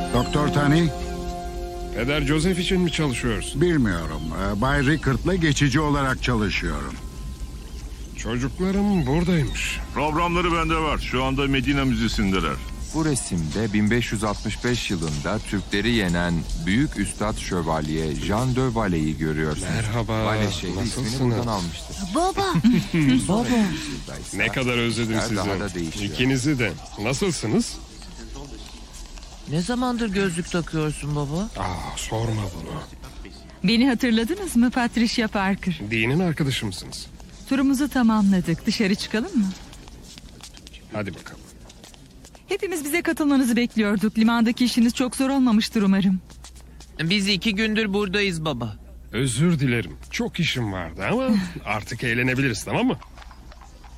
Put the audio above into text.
Doktor Tani, Peder Joseph için mi çalışıyorsun? bilmiyorum. Bay Rickard'la geçici olarak çalışıyorum. Çocuklarım buradaymış. Programları bende var. Şu anda Medina Müzesi'ndeler. Bu resimde 1565 yılında Türkleri yenen Büyük Üstad Şövalye Jean de Valle'yi görüyorsunuz. Merhaba, Valle şehri ismini nasılsınız? buradan almıştır. Baba. Ne kadar özledim işler daha da sizi. değişiyor. İkinizi de. Nasılsınız? Ne zamandır gözlük takıyorsun baba? Sorma bunu. Beni hatırladınız mı Patricia Parker? Dinin arkadaşı mısınız? Turumuzu tamamladık. Dışarı çıkalım mı? Hadi bakalım. Hepimiz bize katılmanızı bekliyorduk. Limandaki işiniz çok zor olmamıştır umarım. Biz 2 gündür buradayız baba. Özür dilerim. Çok işim vardı ama artık eğlenebiliriz, tamam mı?